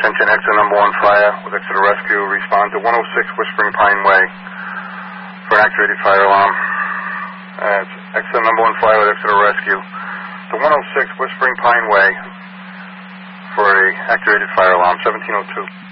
Attention, exit number 1 fire with Exeter Rescue. Respond to 106 Whispering Pine Way for an activated fire alarm. It's exit number 1 fire with Exeter Rescue. The 106 Whispering Pine Way for a activated fire alarm, 1702.